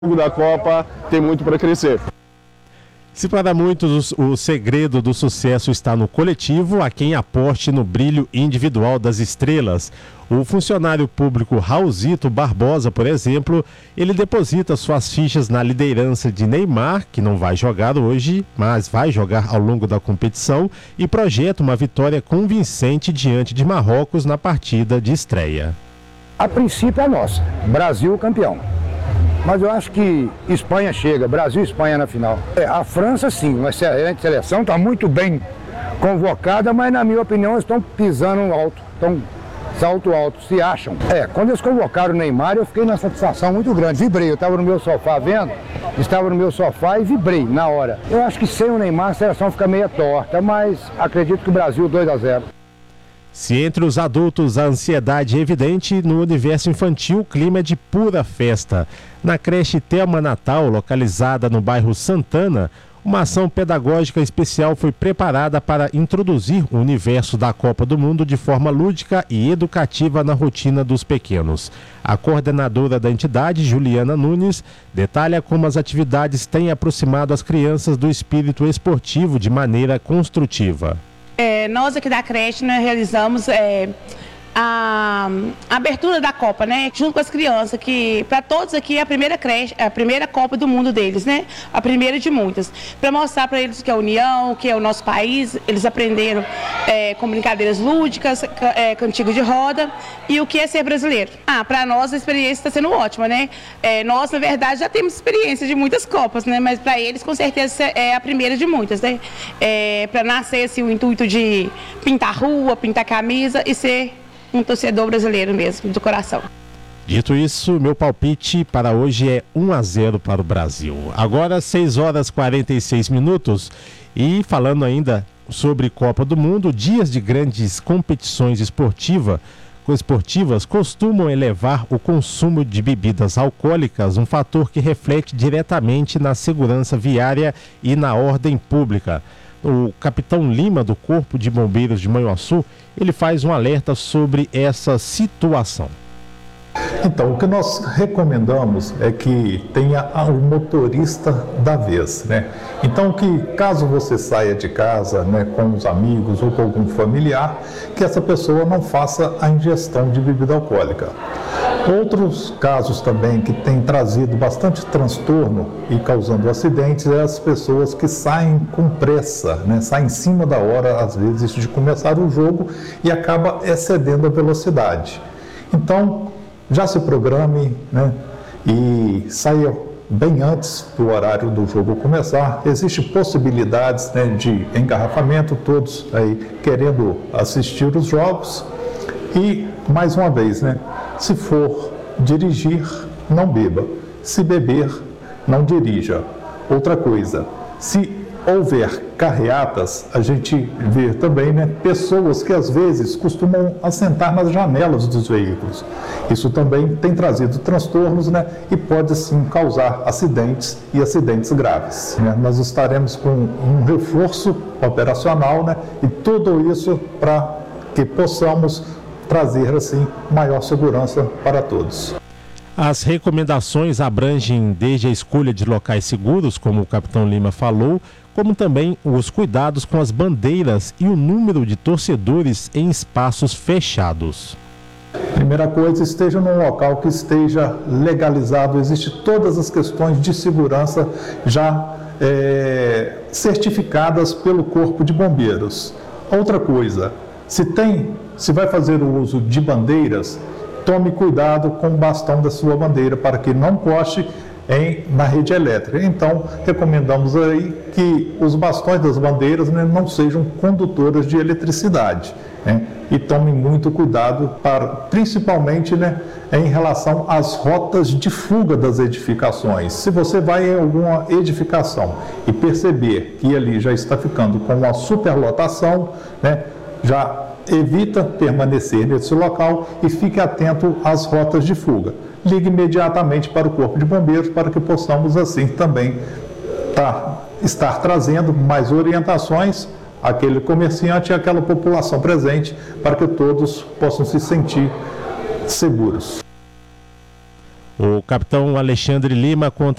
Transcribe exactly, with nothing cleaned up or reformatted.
da Copa tem muito para crescer. Se para muitos o segredo do sucesso está no coletivo, há quem aposte no brilho individual das estrelas. O funcionário público Raulzito Barbosa, por exemplo, ele deposita suas fichas na liderança de Neymar, que não vai jogar hoje, mas vai jogar ao longo da competição, e projeta uma vitória convincente diante de Marrocos na partida de estreia. A princípio é nossa, Brasil campeão. Mas eu acho que Espanha chega, Brasil e Espanha na final. É, a França, sim, uma excelente seleção, está muito bem convocada, mas na minha opinião eles estão pisando alto, estão salto alto, se acham. É, quando eles convocaram o Neymar, eu fiquei numa satisfação muito grande, vibrei, eu estava no meu sofá vendo, estava no meu sofá e vibrei na hora. Eu acho que sem o Neymar a seleção fica meio torta, mas acredito que o Brasil dois a zero. Se entre os adultos a ansiedade é evidente, no universo infantil o clima é de pura festa. Na creche Thelma Natal, localizada no bairro Santana, uma ação pedagógica especial foi preparada para introduzir o universo da Copa do Mundo de forma lúdica e educativa na rotina dos pequenos. A coordenadora da entidade, Juliana Nunes, detalha como as atividades têm aproximado as crianças do espírito esportivo de maneira construtiva. É, nós aqui da creche nós realizamos é, a, a abertura da Copa, né? Junto com as crianças, que para todos aqui é a primeira creche, a primeira Copa do mundo deles, né? A primeira de muitas. Para mostrar para eles o que é a união, o que é o nosso país, eles aprenderam é, com brincadeiras lúdicas, é, cantigo de roda e o que é ser brasileiro. Ah, para nós a experiência está sendo ótima, né? É, nós, na verdade, já temos experiência de muitas Copas, né? Mas para eles, com certeza, é a primeira de muitas, né? É, para nascer assim, o intuito de pintar rua, pintar camisa e ser um torcedor brasileiro mesmo, do coração. Dito isso, meu palpite para hoje é um a zero para o Brasil. Agora, seis horas e quarenta e seis minutos, e falando ainda sobre Copa do Mundo, dias de grandes competições esportiva, esportivas costumam elevar o consumo de bebidas alcoólicas, um fator que reflete diretamente na segurança viária e na ordem pública. O capitão Lima, do Corpo de Bombeiros de Manhuaçu, ele faz um alerta sobre essa situação. Então, o que nós recomendamos é que tenha o motorista da vez, né? Então, que caso você saia de casa, né, com os amigos ou com algum familiar, que essa pessoa não faça a ingestão de bebida alcoólica. Outros casos também que têm trazido bastante transtorno e causando acidentes é as pessoas que saem com pressa, né? Saem em cima da hora, às vezes, de começar o jogo e acaba excedendo a velocidade. Então, já se programe, né? E saia bem antes do horário do jogo começar. Existem possibilidades, né, de engarrafamento, todos aí querendo assistir os jogos. E, mais uma vez, né, se for dirigir, não beba. Se beber, não dirija. Outra coisa, se houver carreatas, a gente vê também, né, pessoas que às vezes costumam assentar nas janelas dos veículos. Isso também tem trazido transtornos, né, e pode sim causar acidentes e acidentes graves, né? Nós estaremos com um reforço operacional, né, e tudo isso para que possamos trazer assim maior segurança para todos. As recomendações abrangem desde a escolha de locais seguros, como o capitão Lima falou, como também os cuidados com as bandeiras e o número de torcedores em espaços fechados. Primeira coisa, esteja num local que esteja legalizado. Existem todas as questões de segurança já é, certificadas pelo Corpo de Bombeiros. Outra coisa, se tem, se vai fazer o uso de bandeiras, tome cuidado com o bastão da sua bandeira para que não encoste em, na rede elétrica. Então, recomendamos aí que os bastões das bandeiras, né, não sejam condutoras de eletricidade, né? E tome muito cuidado, para, principalmente, né, em relação às rotas de fuga das edificações. Se você vai em alguma edificação e perceber que ali já está ficando com uma superlotação, né, já evita permanecer nesse local e fique atento às rotas de fuga. Ligue imediatamente para o Corpo de Bombeiros para que possamos assim também tá, estar trazendo mais orientações àquele comerciante e àquela população presente para que todos possam se sentir seguros. O capitão Alexandre Lima conta